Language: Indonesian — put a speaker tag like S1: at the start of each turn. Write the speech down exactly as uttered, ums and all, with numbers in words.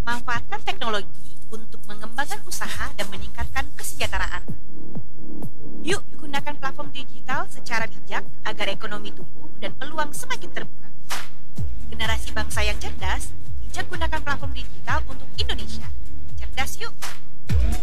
S1: Manfaatkan teknologi untuk mengembangkan usaha dan meningkatkan kesejahteraan. Yuk gunakan platform digital secara bijak agar ekonomi tumbuh dan peluang semakin terbuka. Generasi bangsa yang cerdas, bijak gunakan platform digital untuk Indonesia. Cerdas yuk!